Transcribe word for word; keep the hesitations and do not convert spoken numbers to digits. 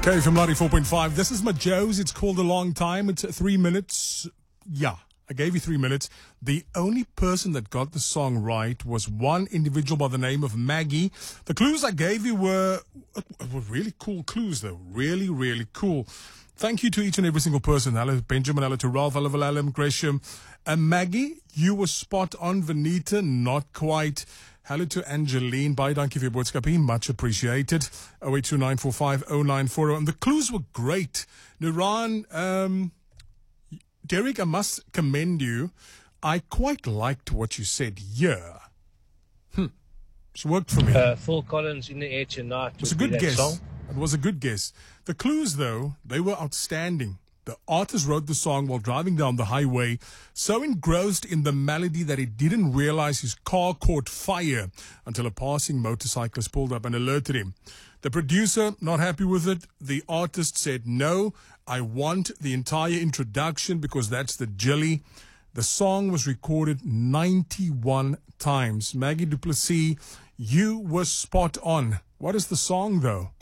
Okay, from ninety-four point five, this is my Joe's. It's called A Long Time. It's three minutes. Yeah, I gave you three minutes. The only person that got the song right was one individual by the name of Maggie. The clues I gave you were, were really cool clues, though. Really, really cool. Thank you to each and every single person. Hello, Benjamin. Hello to Ralph. Hello, Alan, Gresham. And Maggie, you were spot on. Vanita, not quite. Hello to Angeline. Bye, dankie vir jou boodskap. Much appreciated. oh eight two nine four five oh nine four oh. And the clues were great. Nuran, um, Derek, I must commend you. I quite liked what you said. Yeah. Hmm. It's worked for me. Uh, Phil Collins, In the Air Tonight. It was a good guess. Song. It was a good guess. The clues, though, they were outstanding. The artist wrote the song while driving down the highway, so engrossed in the melody that he didn't realize his car caught fire until a passing motorcyclist pulled up and alerted him. The producer, not happy with it. The artist said, no, I want the entire introduction because that's the jelly. The song was recorded ninety-one times. Maggie Duplessis, you were spot on. What is the song, though?